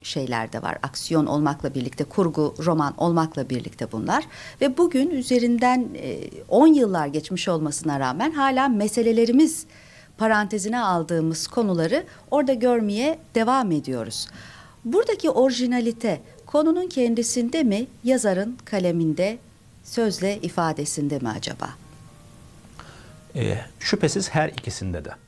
şeyler de var. Aksiyon olmakla birlikte, kurgu, roman olmakla birlikte bunlar. Ve bugün üzerinden 10 yıllar geçmiş olmasına rağmen hala meselelerimiz parantezine aldığımız konuları orada görmeye devam ediyoruz. Buradaki orijinalite konunun kendisinde mi, yazarın kaleminde, sözle ifadesinde mi acaba? Şüphesiz her ikisinde de.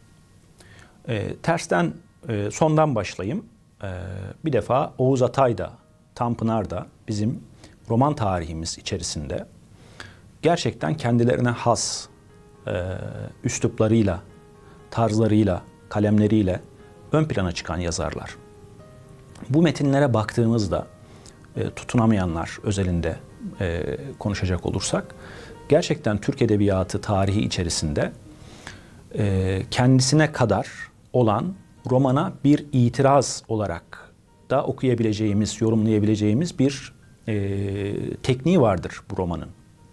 Tersten, sondan başlayayım. Bir defa Oğuz Atay da, Tanpınar da bizim roman tarihimiz içerisinde gerçekten kendilerine has üsluplarıyla, tarzlarıyla, kalemleriyle ön plana çıkan yazarlar. Bu metinlere baktığımızda tutunamayanlar özelinde konuşacak olursak gerçekten Türk Edebiyatı tarihi içerisinde kendisine kadar olan romana bir itiraz olarak da okuyabileceğimiz, yorumlayabileceğimiz bir tekniği vardır bu romanın.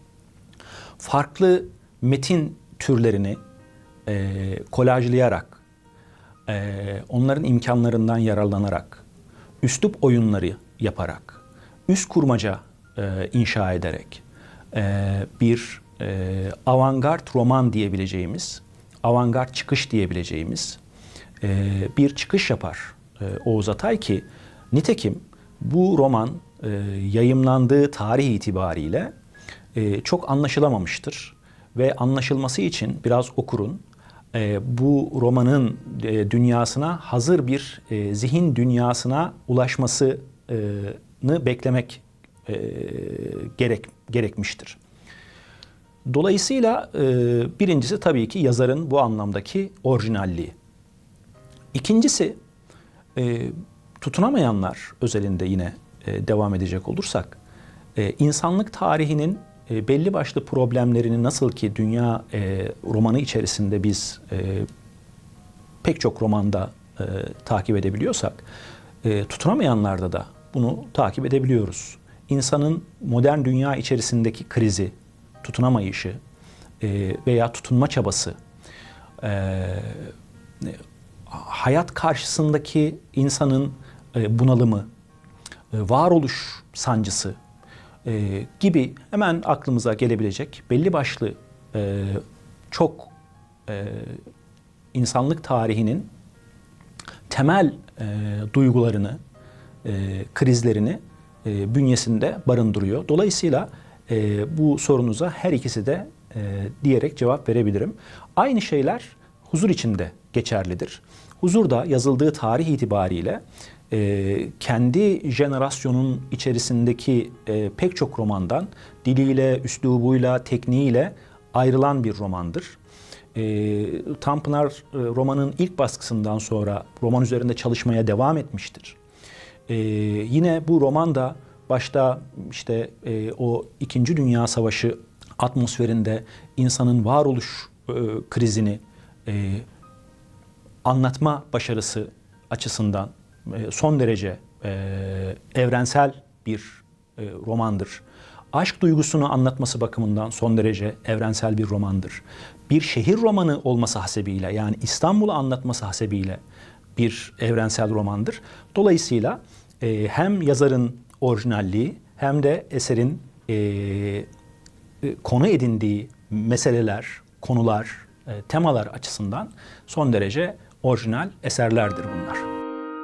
Farklı metin türlerini kolajlayarak, onların imkanlarından yararlanarak, üslup oyunları yaparak, üst kurmaca inşa ederek bir avantgard roman diyebileceğimiz, avantgard çıkış diyebileceğimiz bir çıkış yapar Oğuz Atay ki nitekim bu roman yayımlandığı tarih itibariyle çok anlaşılamamıştır ve anlaşılması için biraz okurun bu romanın dünyasına hazır bir zihin dünyasına ulaşmasını beklemek gerekmiştir. Dolayısıyla birincisi tabii ki yazarın bu anlamdaki orijinalliği. İkincisi tutunamayanlar özelinde yine devam edecek olursak insanlık tarihinin belli başlı problemlerini nasıl ki dünya romanı içerisinde biz pek çok romanda takip edebiliyorsak tutunamayanlarda da bunu takip edebiliyoruz. İnsanın modern dünya içerisindeki krizi, tutunamayışı veya tutunma çabası, hayat karşısındaki insanın bunalımı, varoluş sancısı gibi hemen aklımıza gelebilecek belli başlı çok insanlık tarihinin temel duygularını, krizlerini bünyesinde barındırıyor. Dolayısıyla bu sorunuza her ikisi de diyerek cevap verebilirim. Aynı şeyler Huzur içinde geçerlidir. Huzur da yazıldığı tarih itibariyle kendi jenerasyonun içerisindeki pek çok romandan diliyle, üslubuyla, tekniğiyle ayrılan bir romandır. Tanpınar romanın ilk baskısından sonra roman üzerinde çalışmaya devam etmiştir. Yine bu romanda başta işte o İkinci Dünya Savaşı atmosferinde insanın varoluş krizini anlatma başarısı açısından son derece evrensel bir romandır. Aşk duygusunu anlatması bakımından son derece evrensel bir romandır. Bir şehir romanı olması hasebiyle yani İstanbul'u anlatması hasebiyle bir evrensel romandır. Dolayısıyla hem yazarın orijinalliği hem de eserin konu edindiği meseleler, konular, temalar açısından son derece orijinal eserlerdir bunlar.